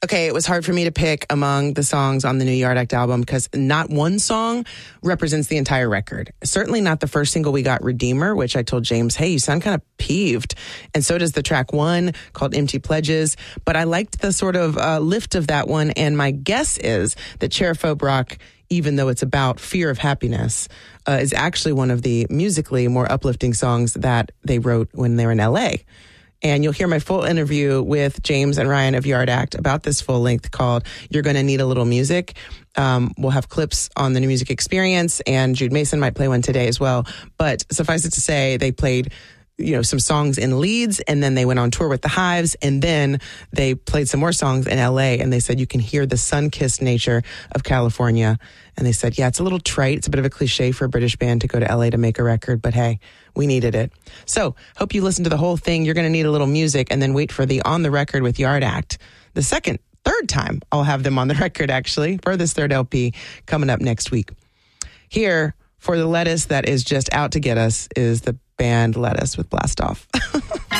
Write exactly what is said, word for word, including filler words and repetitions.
Okay, it was hard for me to pick among the songs on the new Yard Act album because not one song represents the entire record. Certainly not the first single we got, Redeemer, which I told James, hey, you sound kind of peeved. And so does the track one called Empty Pledges. But I liked the sort of uh, lift of that one. And my guess is that Cherophobe Rock, even though it's about fear of happiness, uh, is actually one of the musically more uplifting songs that they wrote when they were in L A. And you'll hear my full interview with James and Ryan of Yard Act about this full length called You're Gonna Need a Little Music. Um, we'll have clips on the New Music Experience, and Jude Mason might play one today as well. But suffice it to say, they played, you know, some songs in Leeds, and then they went on tour with the Hives, and then they played some more songs in L A, and they said you can hear the sun-kissed nature of California. And they said, yeah, it's a little trite. It's a bit of a cliche for a British band to go to L A to make a record, but hey, we needed it. So hope you listen to the whole thing. You're going to need a little music, and then wait for the On the Record with Yard Act. The second, third time I'll have them on the record, actually, for this third L P coming up next week. Here, for the lettuce that is just out to get us, is the band Lettuce with Blast Off.